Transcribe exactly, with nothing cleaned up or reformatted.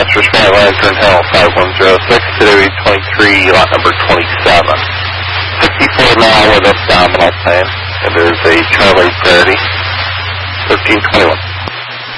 Mister Sky Lantern Hill, five one zero six, today twenty-three, lot number twenty-seven. sixty-four now with abdominal pain. And there's a Charlie Brady, thirteen twenty-one.